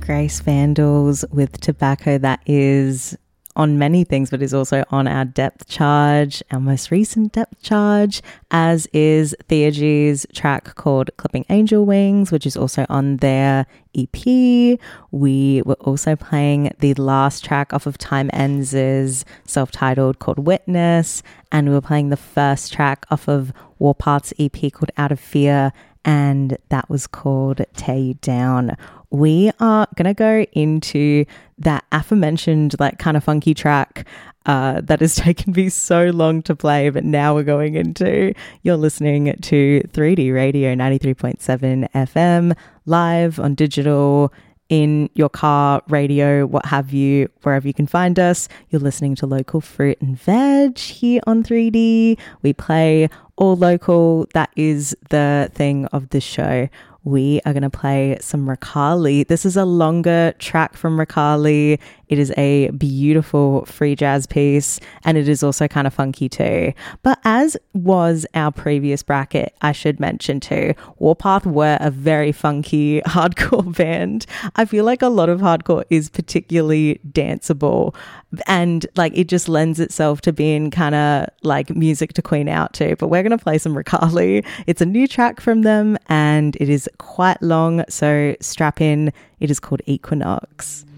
Grace Vandals with Tobacco. That is on many things, but is also on our depth charge, our most recent depth charge, as is Theurgy's track called Clipping Angel Wings, which is also on their EP. We were also playing the last track off of Time Ends' self-titled called Witness, and we were playing the first track off of Warpath's EP called Out of Fear, and that was called Tear You Down. We are going to go into that aforementioned like kind of funky track that has taken me so long to play, but now we're going into, you're listening to 3D Radio 93.7 FM, live on digital, in your car, radio, what have you, wherever you can find us. You're listening to Local Fruit and Veg here on 3D. We play all local. That is the thing of the show. We are going to play some Rakali. This is a longer track from Rakali. It is a beautiful free jazz piece, and it is also kind of funky too. But as was our previous bracket, I should mention too, Warpath were a very funky hardcore band. I feel like a lot of hardcore is particularly danceable, and like it just lends itself to being kind of like music to queen out to. But we're going to play some Rakali. It's a new track from them, and it is quite long, so strap in. It is called Equinox.